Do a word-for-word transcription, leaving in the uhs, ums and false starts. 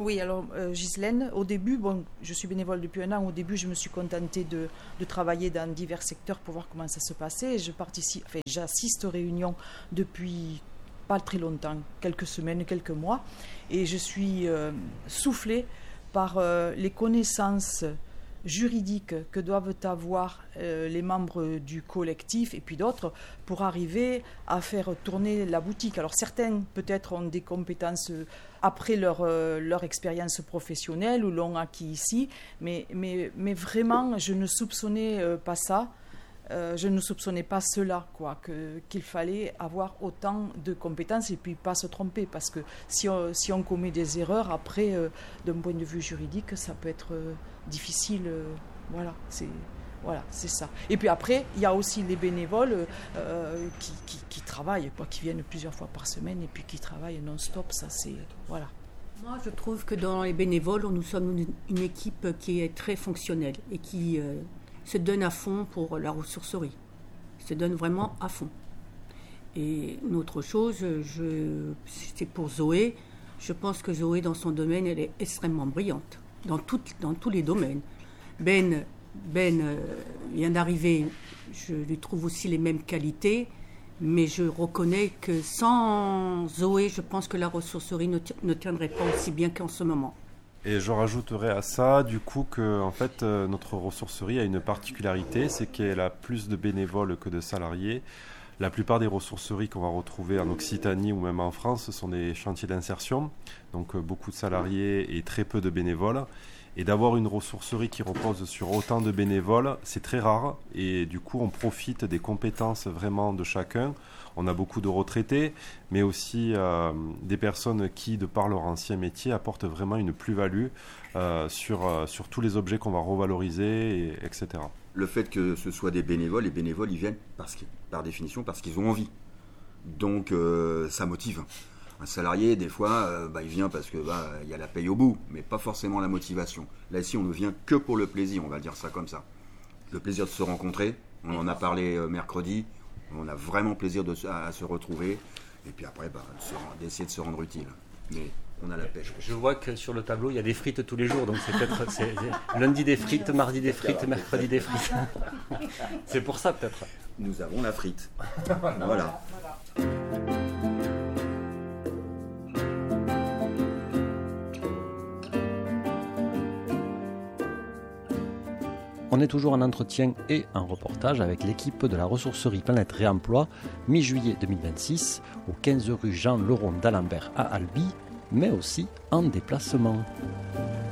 Oui, alors euh, Ghislaine, au début, bon, je suis bénévole depuis un an. Au début, je me suis contentée de, de travailler dans divers secteurs pour voir comment ça se passait. Et je participe, enfin, j'assiste aux réunions depuis pas très longtemps, quelques semaines, quelques mois, et je suis euh, soufflée par euh, les connaissances juridiques que doivent avoir euh, les membres du collectif et puis d'autres pour arriver à faire tourner la boutique. Alors certains peut-être ont des compétences après leur, euh, leur expérience professionnelle ou l'ont acquis ici, mais, mais, mais vraiment je ne soupçonnais euh, pas ça. Euh, je ne soupçonnais pas cela, quoi, que, qu'il fallait avoir autant de compétences et puis pas se tromper, parce que si on, si on commet des erreurs, après, euh, d'un point de vue juridique, ça peut être euh, difficile. Euh, voilà, c'est, voilà, c'est ça. Et puis après, il y a aussi les bénévoles euh, qui, qui, qui travaillent, quoi, qui viennent plusieurs fois par semaine et puis qui travaillent non-stop, ça c'est... Voilà. Moi, je trouve que dans les bénévoles, nous sommes une, une équipe qui est très fonctionnelle et qui... Euh, se donne à fond pour la ressourcerie, se donne vraiment à fond. Et une autre chose, je, c'est pour Zoé, je pense que Zoé, dans son domaine, elle est extrêmement brillante, dans, tout, dans tous les domaines. Ben, ben euh, vient d'arriver, je lui trouve aussi les mêmes qualités, mais je reconnais que sans Zoé, je pense que la ressourcerie ne, t- ne tiendrait pas aussi bien qu'en ce moment. Et je rajouterais à ça, du coup, que en fait, euh, notre ressourcerie a une particularité, c'est qu'elle a plus de bénévoles que de salariés. La plupart des ressourceries qu'on va retrouver en Occitanie ou même en France, ce sont des chantiers d'insertion, donc euh, beaucoup de salariés et très peu de bénévoles. Et d'avoir une ressourcerie qui repose sur autant de bénévoles, c'est très rare. Et du coup, on profite des compétences vraiment de chacun. On a beaucoup de retraités, mais aussi euh, des personnes qui, de par leur ancien métier, apportent vraiment une plus-value euh, sur, euh, sur tous les objets qu'on va revaloriser, et, etc. Le fait que ce soit des bénévoles, les bénévoles, ils viennent parce qu'ils, par définition parce qu'ils ont envie. Donc, euh, ça motive. Un salarié, des fois, euh, bah, il vient parce que bah, y a la paye au bout, mais pas forcément la motivation. Là, ici, on ne vient que pour le plaisir, on va dire ça comme ça. Le plaisir de se rencontrer, on en a parlé euh, mercredi, on a vraiment plaisir de, à, à se retrouver, et puis après, bah, de se, d'essayer de se rendre utile. Mais on a la pêche. Je vois que sur le tableau, il y a des frites tous les jours, donc c'est peut-être c'est, c'est lundi des frites, mardi des frites, mercredi des frites. C'est pour ça, peut-être. Nous avons la frite. Voilà. Voilà. On est toujours en entretien et en reportage avec l'équipe de la ressourcerie Planète Réemploi, mi-juillet deux mille vingt-six, au quinze rue Jean Leron d'Alembert à Albi, mais aussi en déplacement.